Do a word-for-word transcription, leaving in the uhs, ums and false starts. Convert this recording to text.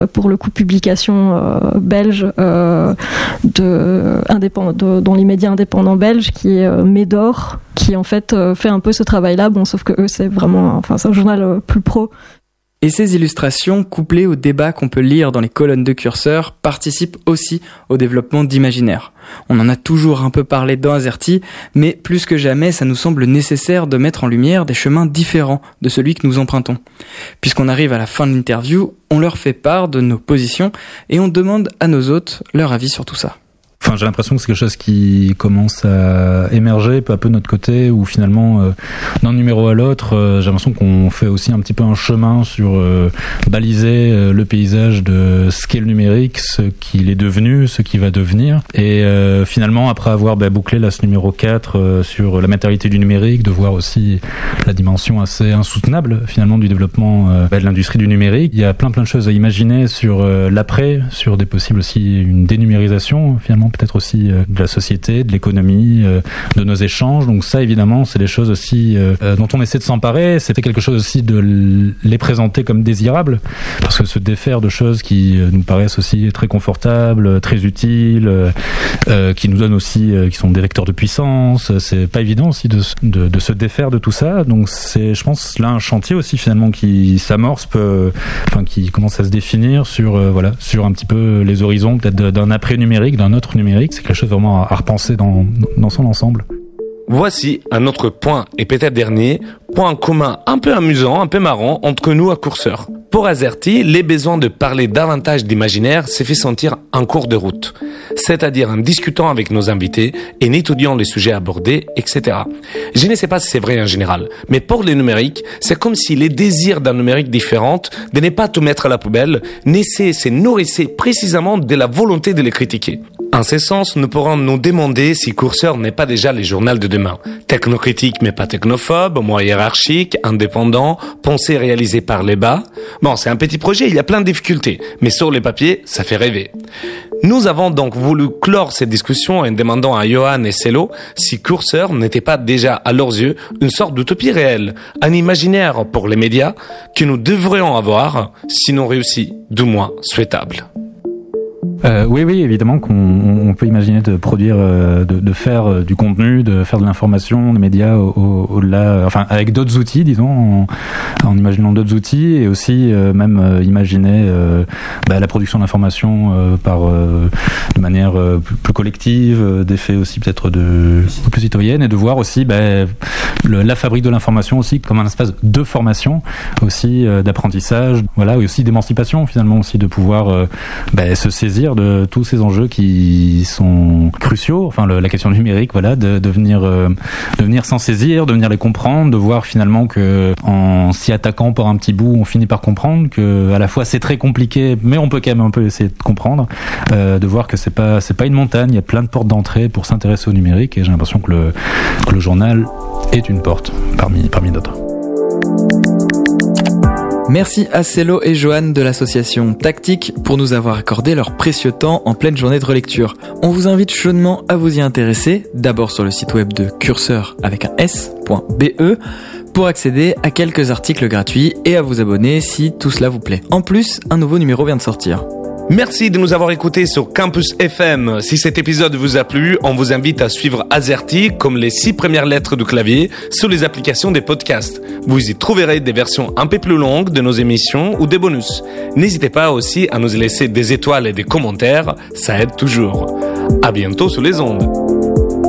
pour le coup publication euh, belge euh, de, indépendant, de, dans les médias indépendants belges qui est euh, Médor, qui en fait euh, fait un peu ce travail-là. Bon, sauf que eux c'est vraiment, enfin c'est un journal euh, plus pro. Et ces illustrations, couplées au débat qu'on peut lire dans les colonnes de Curseur, participent aussi au développement d'imaginaire. On en a toujours un peu parlé dans Azerty, mais plus que jamais, ça nous semble nécessaire de mettre en lumière des chemins différents de celui que nous empruntons. Puisqu'on arrive à la fin de l'interview, on leur fait part de nos positions et on demande à nos hôtes leur avis sur tout ça. Enfin, j'ai l'impression que c'est quelque chose qui commence à émerger peu à peu de notre côté, où finalement, euh, d'un numéro à l'autre, euh, j'ai l'impression qu'on fait aussi un petit peu un chemin sur euh, baliser euh, le paysage de ce qu'est le numérique, ce qu'il est devenu, ce qu'il va devenir. Et euh, finalement, après avoir bah, bouclé là ce numéro quatre euh, sur la matérialité du numérique, de voir aussi la dimension assez insoutenable finalement du développement euh, bah, de l'industrie du numérique, il y a plein plein de choses à imaginer sur euh, l'après, sur des possibles aussi une dénumérisation finalement, peut-être aussi euh, de la société, de l'économie, euh, de nos échanges. Donc ça, évidemment, c'est des choses aussi euh, dont on essaie de s'emparer. C'était quelque chose aussi de l- les présenter comme désirables, parce que se défaire de choses qui euh, nous paraissent aussi très confortables, très utiles, euh, euh, qui nous donnent aussi, euh, qui sont des vecteurs de puissance, c'est pas évident aussi de, de, de se défaire de tout ça. Donc c'est, je pense, là un chantier aussi finalement qui s'amorce, peu, enfin qui commence à se définir sur, euh, voilà, sur un petit peu les horizons peut-être d'un après numérique, d'un autre numérique. C'est quelque chose vraiment à repenser dans, dans son ensemble. Voici un autre point, et peut-être dernier, point commun un peu amusant, un peu marrant, entre nous à Curseur. Pour Azerty, les besoins de parler davantage d'imaginaire s'est fait sentir en cours de route. C'est-à-dire en discutant avec nos invités et en étudiant les sujets abordés, et cetera. Je ne sais pas si c'est vrai en général, mais pour les numériques, c'est comme si les désirs d'un numérique différent, de ne pas tout mettre à la poubelle, naissaient, se nourrissaient précisément de la volonté de les critiquer. En ce sens, nous pourrons nous demander si Curseur n'est pas déjà le journal de demain. Technocritique mais pas technophobe, moins hiérarchique, indépendant, pensé et réalisé par les bas. Bon, c'est un petit projet, il y a plein de difficultés, mais sur les papiers, ça fait rêver. Nous avons donc voulu clore cette discussion en demandant à Johan et Celo si Curseur n'était pas déjà, à leurs yeux, une sorte d'utopie réelle, un imaginaire pour les médias que nous devrions avoir, sinon réussi, du moins souhaitable. Euh, oui, oui, évidemment qu'on on peut imaginer de produire, euh, de, de faire euh, du contenu, de faire de l'information, des médias au, au, au-delà, enfin avec d'autres outils, disons, en, en imaginant d'autres outils, et aussi euh, même euh, imaginer euh, bah, la production d'informations euh, par euh, de manière euh, plus, plus collective, euh, des faits aussi peut-être de plus citoyenne, et de voir aussi bah, le, la fabrique de l'information aussi comme un espace de formation, aussi euh, d'apprentissage, voilà, et aussi d'émancipation finalement aussi, de pouvoir euh, bah, se saisir de tous ces enjeux qui sont cruciaux, enfin le, la question numérique, voilà, de, de venir euh, de venir s'en saisir, de venir les comprendre, de voir finalement que en s'y attaquant par un petit bout, on finit par comprendre que à la fois c'est très compliqué, mais on peut quand même un peu essayer de comprendre, euh, de voir que c'est pas c'est pas une montagne, il y a plein de portes d'entrée pour s'intéresser au numérique, et j'ai l'impression que le que le journal est une porte parmi parmi d'autres. Merci à Celo et Johan de l'association Tactique pour nous avoir accordé leur précieux temps en pleine journée de relecture. On vous invite chaudement à vous y intéresser, d'abord sur le site web de Curseur avec un s.be pour accéder à quelques articles gratuits et à vous abonner si tout cela vous plaît. En plus, un nouveau numéro vient de sortir. Merci de nous avoir écoutés sur Campus F M. Si cet épisode vous a plu, on vous invite à suivre Azerty comme les six premières lettres du clavier sur les applications des podcasts. Vous y trouverez des versions un peu plus longues de nos émissions ou des bonus. N'hésitez pas aussi à nous laisser des étoiles et des commentaires, ça aide toujours. À bientôt sur les ondes.